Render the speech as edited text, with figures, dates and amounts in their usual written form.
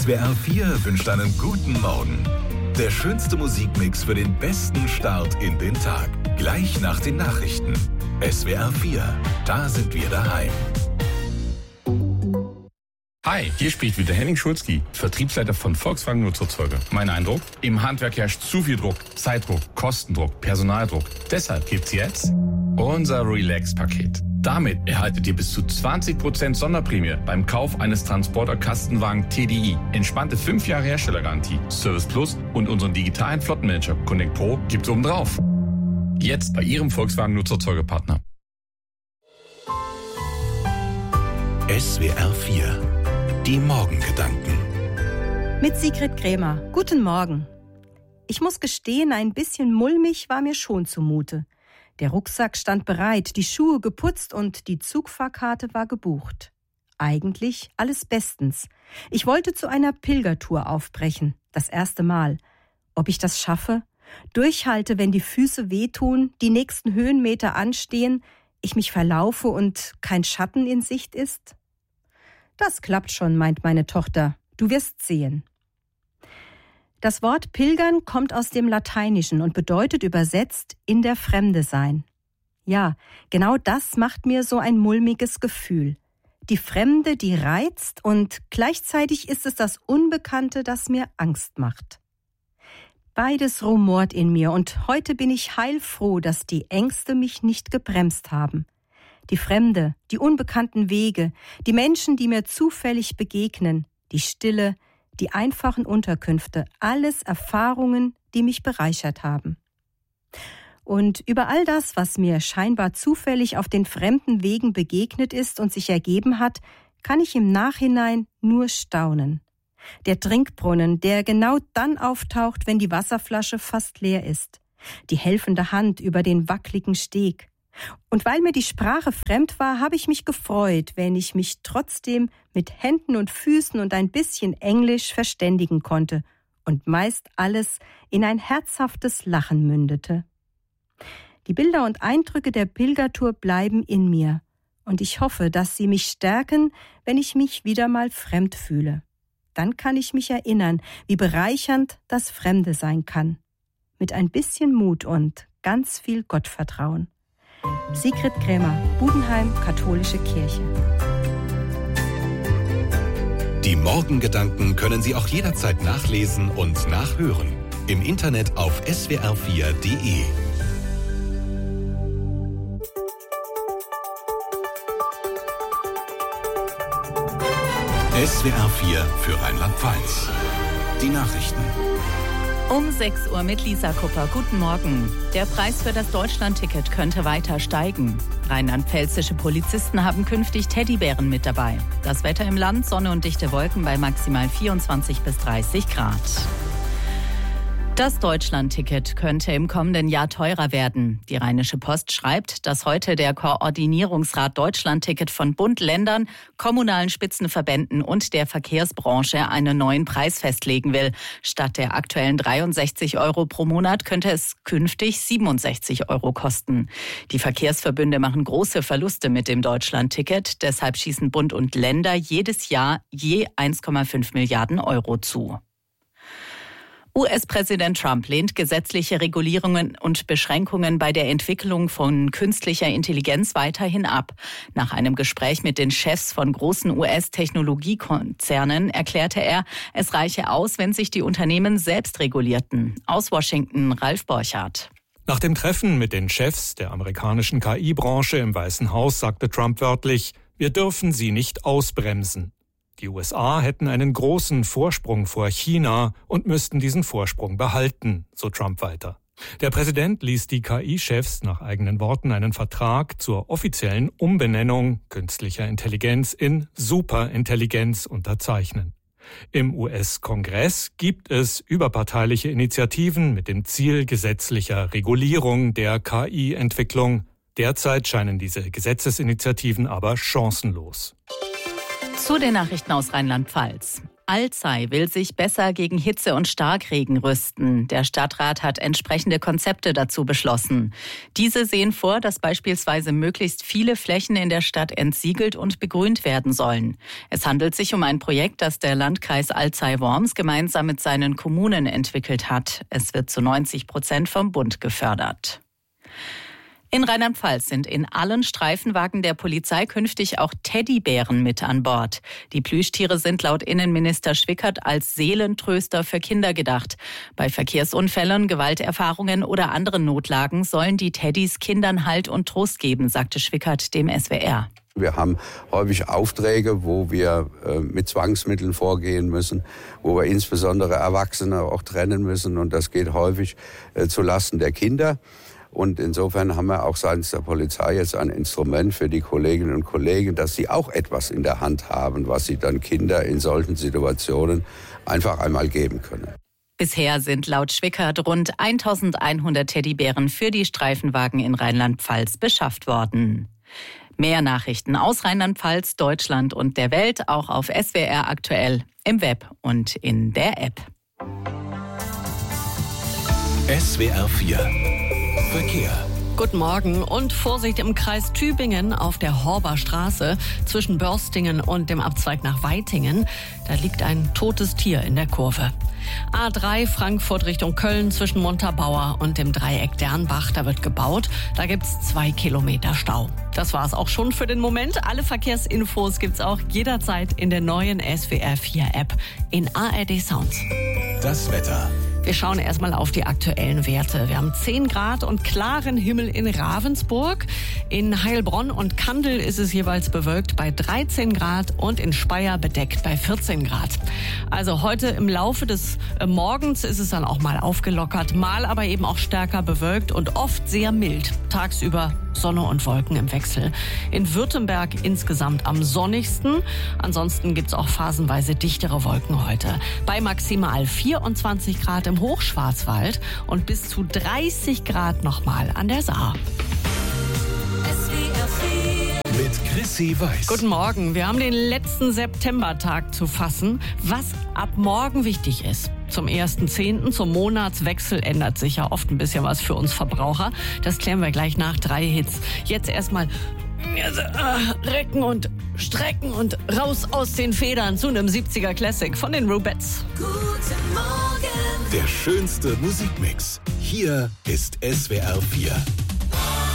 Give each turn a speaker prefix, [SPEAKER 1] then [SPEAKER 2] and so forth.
[SPEAKER 1] SWR 4 wünscht einen guten Morgen. Der schönste Musikmix für den besten Start in den Tag. Gleich nach den Nachrichten. SWR 4, da sind wir daheim.
[SPEAKER 2] Hi, hier spricht wieder Henning Schulzki, Vertriebsleiter von Volkswagen Nutzerzeuge. Mein Eindruck? Im Handwerk herrscht zu viel Druck, Zeitdruck, Kostendruck, Personaldruck. Deshalb gibt's jetzt unser Relax-Paket. Damit erhaltet ihr bis zu 20% Sonderprämie beim Kauf eines Transporter-Kastenwagen TDI. Entspannte 5 Jahre Herstellergarantie, Service Plus und unseren digitalen Flottenmanager Connect Pro gibt's obendrauf. Jetzt bei Ihrem Volkswagen Nutzerzeugepartner.
[SPEAKER 1] SWR 4, die Morgengedanken.
[SPEAKER 3] Mit Sigrid Krämer. Guten Morgen. Ich muss gestehen, ein bisschen mulmig war mir schon zumute. Der Rucksack stand bereit, die Schuhe geputzt und die Zugfahrkarte war gebucht. Eigentlich alles bestens. Ich wollte zu einer Pilgertour aufbrechen, das erste Mal. Ob ich das schaffe? Durchhalte, wenn die Füße wehtun, die nächsten Höhenmeter anstehen, ich mich verlaufe und kein Schatten in Sicht ist? Das klappt schon, meint meine Tochter. Du wirst sehen. Das Wort Pilgern kommt aus dem Lateinischen und bedeutet übersetzt in der Fremde sein. Ja, genau das macht mir so ein mulmiges Gefühl. Die Fremde, die reizt und gleichzeitig ist es das Unbekannte, das mir Angst macht. Beides rumort in mir und heute bin ich heilfroh, dass die Ängste mich nicht gebremst haben. Die Fremde, die unbekannten Wege, die Menschen, die mir zufällig begegnen, die Stille, die einfachen Unterkünfte, alles Erfahrungen, die mich bereichert haben. Und über all das, was mir scheinbar zufällig auf den fremden Wegen begegnet ist und sich ergeben hat, kann ich im Nachhinein nur staunen. Der Trinkbrunnen, der genau dann auftaucht, wenn die Wasserflasche fast leer ist. Die helfende Hand über den wackligen Steg. Und weil mir die Sprache fremd war, habe ich mich gefreut, wenn ich mich trotzdem mit Händen und Füßen und ein bisschen Englisch verständigen konnte und meist alles in ein herzhaftes Lachen mündete. Die Bilder und Eindrücke der Pilgertour bleiben in mir und ich hoffe, dass sie mich stärken, wenn ich mich wieder mal fremd fühle. Dann kann ich mich erinnern, wie bereichernd das Fremde sein kann. Mit ein bisschen Mut und ganz viel Gottvertrauen. Sigrid Krämer, Budenheim, Katholische Kirche.
[SPEAKER 1] Die Morgengedanken können Sie auch jederzeit nachlesen und nachhören. Im Internet auf swr4.de. SWR 4 für Rheinland-Pfalz. Die Nachrichten.
[SPEAKER 4] Um 6 Uhr mit Lisa Kupper. Guten Morgen. Der Preis für das Deutschland-Ticket könnte weiter steigen. Rheinland-pfälzische Polizisten haben künftig Teddybären mit dabei. Das Wetter im Land, Sonne und dichte Wolken bei maximal 24 bis 30 Grad. Das Deutschland-Ticket könnte im kommenden Jahr teurer werden. Die Rheinische Post schreibt, dass heute der Koordinierungsrat Deutschland-Ticket von Bund, Ländern, kommunalen Spitzenverbänden und der Verkehrsbranche einen neuen Preis festlegen will. Statt der aktuellen 63 € pro Monat könnte es künftig 67 € kosten. Die Verkehrsverbünde machen große Verluste mit dem Deutschland-Ticket. Deshalb schießen Bund und Länder jedes Jahr je 1,5 Milliarden € zu. US-Präsident Trump lehnt gesetzliche Regulierungen und Beschränkungen bei der Entwicklung von künstlicher Intelligenz weiterhin ab. Nach einem Gespräch mit den Chefs von großen US-Technologiekonzernen erklärte er, es reiche aus, wenn sich die Unternehmen selbst regulierten. Aus Washington, Ralf Borchardt.
[SPEAKER 5] Nach dem Treffen mit den Chefs der amerikanischen KI-Branche im Weißen Haus sagte Trump wörtlich, wir dürfen sie nicht ausbremsen. Die USA hätten einen großen Vorsprung vor China und müssten diesen Vorsprung behalten, so Trump weiter. Der Präsident ließ die KI-Chefs nach eigenen Worten einen Vertrag zur offiziellen Umbenennung künstlicher Intelligenz in Superintelligenz unterzeichnen. Im US-Kongress gibt es überparteiliche Initiativen mit dem Ziel gesetzlicher Regulierung der KI-Entwicklung. Derzeit scheinen diese Gesetzesinitiativen aber chancenlos.
[SPEAKER 4] Zu den Nachrichten aus Rheinland-Pfalz. Alzey will sich besser gegen Hitze und Starkregen rüsten. Der Stadtrat hat entsprechende Konzepte dazu beschlossen. Diese sehen vor, dass beispielsweise möglichst viele Flächen in der Stadt entsiegelt und begrünt werden sollen. Es handelt sich um ein Projekt, das der Landkreis Alzey-Worms gemeinsam mit seinen Kommunen entwickelt hat. Es wird zu 90% vom Bund gefördert. In Rheinland-Pfalz sind in allen Streifenwagen der Polizei künftig auch Teddybären mit an Bord. Die Plüschtiere sind laut Innenminister Schwickert als Seelentröster für Kinder gedacht. Bei Verkehrsunfällen, Gewalterfahrungen oder anderen Notlagen sollen die Teddys Kindern Halt und Trost geben, sagte Schwickert dem SWR.
[SPEAKER 6] Wir haben häufig Aufträge, wo wir mit Zwangsmitteln vorgehen müssen, wo wir insbesondere Erwachsene auch trennen müssen. Und das geht häufig zulasten der Kinder. Und insofern haben wir auch seitens der Polizei jetzt ein Instrument für die Kolleginnen und Kollegen, dass sie auch etwas in der Hand haben, was sie dann Kinder in solchen Situationen einfach einmal geben können.
[SPEAKER 4] Bisher sind laut Schwickert rund 1100 Teddybären für die Streifenwagen in Rheinland-Pfalz beschafft worden. Mehr Nachrichten aus Rheinland-Pfalz, Deutschland und der Welt auch auf SWR aktuell im Web und in der App.
[SPEAKER 1] SWR 4 Verkehr.
[SPEAKER 7] Guten Morgen und Vorsicht im Kreis Tübingen auf der Horber Straße zwischen Börstingen und dem Abzweig nach Weitingen. Da liegt ein totes Tier in der Kurve. A3 Frankfurt Richtung Köln zwischen Montabaur und dem Dreieck Dernbach. Da wird gebaut. Da gibt's 2 Kilometer Stau. Das war's auch schon für den Moment. Alle Verkehrsinfos gibt's auch jederzeit in der neuen SWR 4 App in ARD Sounds.
[SPEAKER 1] Das Wetter.
[SPEAKER 7] Wir schauen erstmal auf die aktuellen Werte. Wir haben 10 Grad und klaren Himmel in Ravensburg. In Heilbronn und Kandel ist es jeweils bewölkt bei 13 Grad und in Speyer bedeckt bei 14 Grad. Also heute im Laufe des Morgens ist es dann auch mal aufgelockert, mal aber eben auch stärker bewölkt und oft sehr mild. Tagsüber Sonne und Wolken im Wechsel. In Württemberg insgesamt am sonnigsten. Ansonsten gibt's auch phasenweise dichtere Wolken heute. Bei maximal 24 Grad im Hochschwarzwald und bis zu 30 Grad nochmal an der Saar.
[SPEAKER 1] Mit Chrissy Weiß.
[SPEAKER 7] Guten Morgen. Wir haben den letzten Septembertag zu fassen, was ab morgen wichtig ist. Zum 1.10., zum Monatswechsel ändert sich ja oft ein bisschen was für uns Verbraucher. Das klären wir gleich nach 3 Hits. Jetzt erstmal recken und strecken und raus aus den Federn zu einem 70er Classic von den Rubettes.
[SPEAKER 1] Der schönste Musikmix. Hier ist SWR 4.